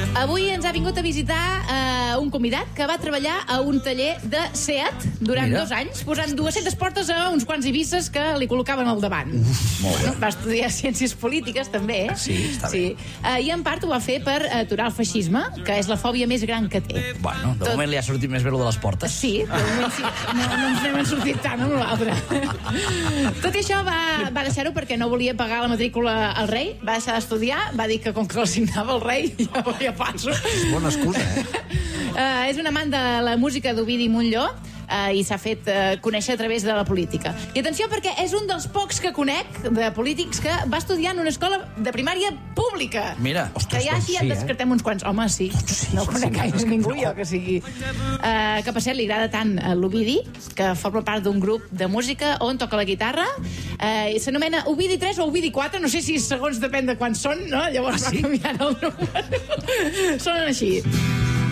Avui ens ha vingut a visitar un convidat que va treballar a un taller de SEAT durant 2 anys, posant 200 portes a uns quants Ibises que li col·locaven al davant. Molt bé. Va estudiar ciències polítiques, també, eh? Sí, està bé. I en part ho va fer per aturar el feixisme, que és la fòbia més gran que té. Bueno, de moment li ha sortit més bé lo de les portes. Sí, de moment sí. No ens n'hem sortit tant amb l'altre. Tot i això va deixar-ho perquè no volia pagar la matrícula al rei, va deixar d'estudiar, va dir que com que el signava el rei, ja passo. És bona excusa, eh? És un amant de la música d'Ovidi Montllor, i s'ha fet conèixer a través de la política. I atenció, perquè és un dels pocs que conec de polítics que va estudiar en una escola de primària pública. Mira, que ja així en descartem uns quants. Home, sí, no conec gaire ningú, jo que sigui. Que per cert, li agrada tant l'Ovidi, que forma part d'un grup de música on toca la guitarra. S'anomena Ovidi 3 o Ovidi 4, no sé si segons depèn de quants són, no? Llavors va canviant el número. Sonen així.